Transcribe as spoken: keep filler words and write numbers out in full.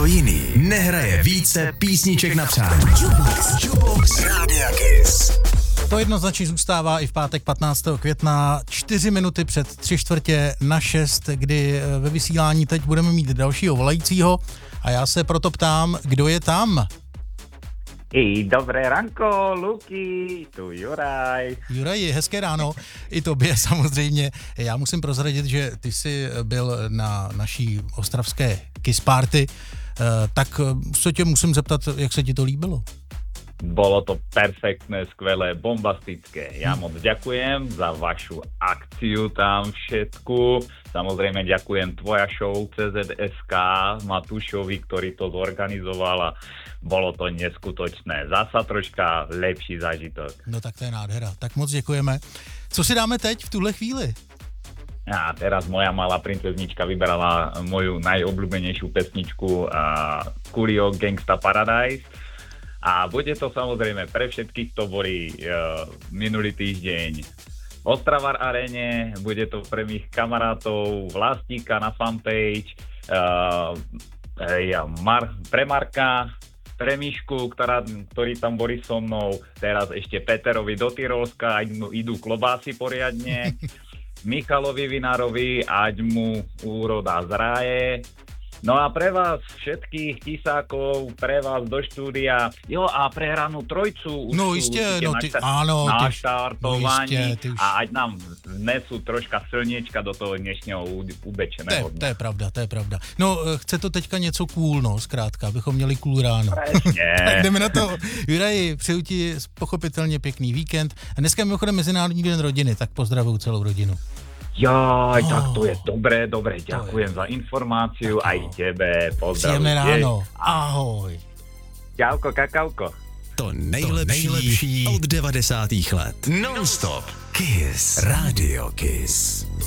Nikdo jiný nehraje více písniček na přání. Jukebox, Jukebox Rádia Kiss. To jednoznačně zůstává i v pátek patnáctého května, čtyři minuty před tři čtvrtě na šest, kdy ve vysílání teď budeme mít dalšího volajícího a já se proto ptám, kdo je tam? I dobré ranko, Luky, tu Juraj. Juraj, hezké ráno, i tobě samozřejmě. Já musím prozradit, že ty jsi byl na naší ostravské Kiss Party, tak se tě musím zeptat, jak se ti to líbilo? Bolo to perfektné, skvelé, bombastické. Ja moc ďakujem za vašu akciu tam všetku. Samozrejme ďakujem tvoja show cé zet es ká Matúšovi, ktorý to zorganizoval a bolo to neskutočné. Zasa troška lepší zážitok. No tak to je nádhera. Tak moc děkujeme. Co si dáme teď v tuhle chvíli? A teraz moja malá princeznička vybrala moju najobľúbenejšiu pesničku Coolio Gangsta Paradise. A bude to samozrejme pre všetkých, kto boli uh, minulý týždeň v Ostravar Arene, bude to pre mých kamarátov Vlastíka na fanpage, uh, ja, Mar- pre Marka, pre Mišku, ktorá, ktorí tam boli so mnou, teraz ešte Peterovi do Tyrolska, idú, idú klobásy poriadne, Michalovi Vinárovi, ať mu úroda zraje. No a pre vás všetkých tisákov, pre vás do štúdia, jo a pre ranú trojcu už no, sú istě, určite no, ty, áno, na ty, štartovaní no, istě, ty už... a ať nám vnesú troška slniečka do toho dnešního ubečeného dne. To je pravda, to je pravda. No, chce to teďka něco cool, no, zkrátka, abychom měli cool ráno. Tak jdeme na to. Juraj, přeju ti pochopitelně pěkný víkend. A dneska je mimochodem Mezinárodní den rodiny, tak pozdravuju celou rodinu. Jaj, oh, tak to je dobré, dobré, ďakujem je. za informáciu, tak aj tebe, pozdravujem. Příjemné ráno, ahoj. Čauko, kakauko. To nejlepší, to nejlepší od devadesátých let. Non-stop. Kiss. Radio Kiss.